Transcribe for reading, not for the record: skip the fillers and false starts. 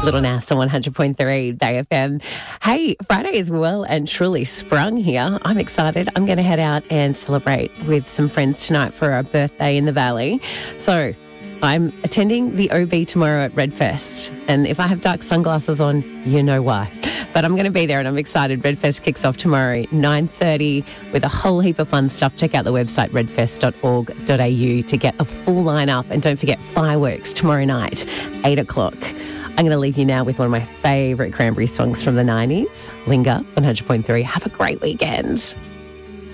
Little Nas on 100.3 Day FM. Hey, Friday is well and truly sprung here. I'm excited. I'm going to head out and celebrate with some friends tonight for our birthday in the Valley. So I'm attending the OB tomorrow at Redfest. And if I have dark sunglasses on, you know why. But I'm going to be there and I'm excited. Redfest kicks off tomorrow, 9:30, with a whole heap of fun stuff. Check out the website, redfest.org.au, to get a full lineup. And don't forget, fireworks tomorrow night, 8 o'clock. I'm going to leave you now with one of my favourite Cranberry songs from the 90s, Linger, 100.3. Have a great weekend.